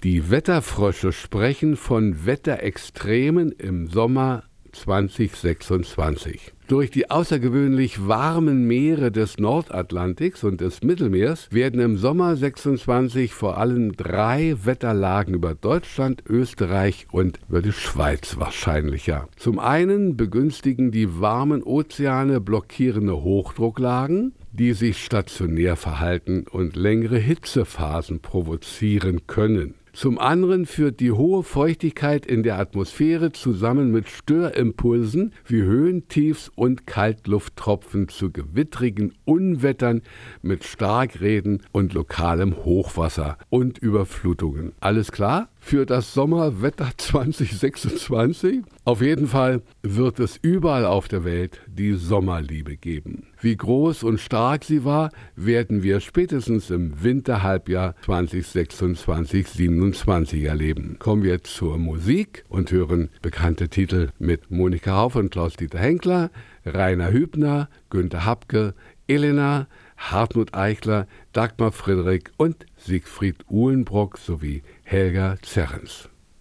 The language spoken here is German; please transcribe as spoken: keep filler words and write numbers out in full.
Die Wetterfrösche sprechen von Wetterextremen im Sommer zwanzig sechsundzwanzig. Durch die außergewöhnlich warmen Meere des Nordatlantiks und des Mittelmeers werden im Sommer sechsundzwanzig vor allem drei Wetterlagen über Deutschland, Österreich und über die Schweiz wahrscheinlicher. Zum einen begünstigen die warmen Ozeane blockierende Hochdrucklagen, die sich stationär verhalten und längere Hitzephasen provozieren können. Zum anderen führt die hohe Feuchtigkeit in der Atmosphäre zusammen mit Störimpulsen wie Höhentiefs und Kaltlufttropfen zu gewittrigen Unwettern mit Starkregen und lokalem Hochwasser und Überflutungen. Alles klar für das Sommerwetter zwanzig sechsundzwanzig? Auf jeden Fall wird es überall auf der Welt die Sommerliebe geben. Wie groß und stark sie war, werden wir spätestens im Winterhalbjahr zwanzig sechsundzwanzig siebenundzwanzig erleben. Kommen wir zur Musik und hören bekannte Titel mit Monika Hauf und Klaus-Dieter Henkler, Rainer Hübner, Günter Hapke, Elena, Hartmut Eichler, Dagmar Friedrich und Siegfried Uhlenbrock sowie Helga Zerrens.